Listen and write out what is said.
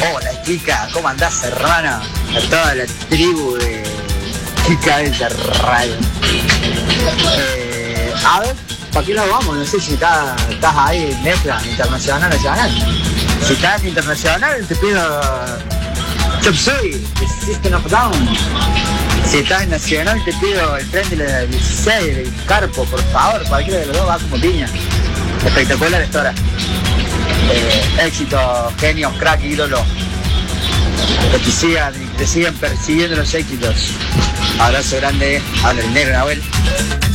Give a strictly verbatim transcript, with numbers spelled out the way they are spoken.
Hola chica, ¿cómo andás hermana? A toda la tribu de Chica del Radio. Eh, a ver, ¿para qué nos vamos? No sé si estás, estás ahí en mezcla internacional, nacional. Si estás internacional, te pido Chop Suey, de System of Down. Si estás en nacional, te pido el tren de la dieciséis, del Carpo, por favor. Cualquiera de los dos va como piña. Espectacular esta hora. Eh, éxito, genio, crack, ídolo. Que te sigan, que te sigan persiguiendo los éxitos. Abrazo grande, habla el negro Nahuel.